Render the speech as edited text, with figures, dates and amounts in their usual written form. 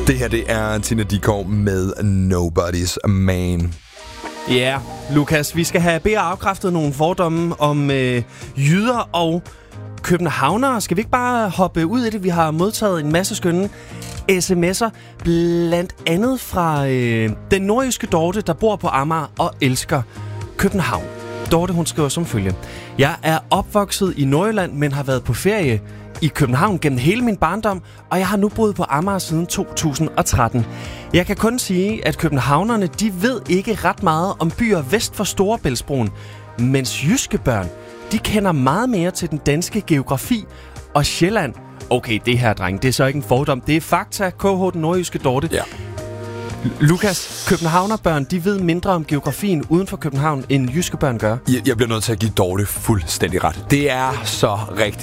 Det her, det er Tina Dickow med Nobody's Man. Ja, yeah, Lukas, vi skal have bedre afkræftet nogle fordomme om jyder og københavnere. Skal vi ikke bare hoppe ud i det? Vi har modtaget en masse skønne sms'er, blandt andet fra den nordjyske Dorte, der bor på Amager og elsker København. Dorte, hun skriver som følge: Jeg er opvokset i Nordjylland, men har været på ferie i København gennem hele min barndom, og jeg har nu boet på Amager siden 2013. Jeg kan kun sige, at københavnerne, de ved ikke ret meget om byer vest for Storebæltsbroen, mens jyske børn, de kender meget mere til den danske geografi og Sjælland. Okay, det her, dreng, det er så ikke en fordom, det er fakta, KH, den nordjyske Dorte. Ja. Lukas, københavnerbørn, de ved mindre om geografien uden for København, end jyske børn gør. Jeg bliver nødt til at give Dorte fuldstændig ret. Det er så rigtigt.